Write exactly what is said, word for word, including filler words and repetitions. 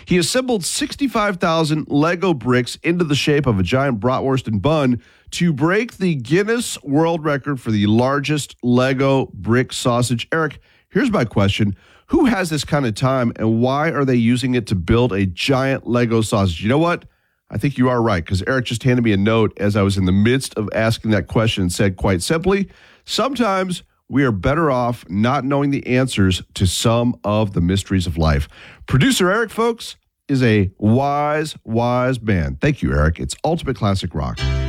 He assembled sixty-five thousand Lego bricks into the shape of a giant bratwurst and bun to break the Guinness World Record for the largest Lego brick sausage. Eric, here's my question. Who has this kind of time, and why are they using it to build a giant Lego sausage? You know what? I think you are right, because Eric just handed me a note as I was in the midst of asking that question and said quite simply, sometimes we are better off not knowing the answers to some of the mysteries of life. Producer Eric, folks, is a wise, wise man. Thank you, Eric. It's Ultimate Classic Rock.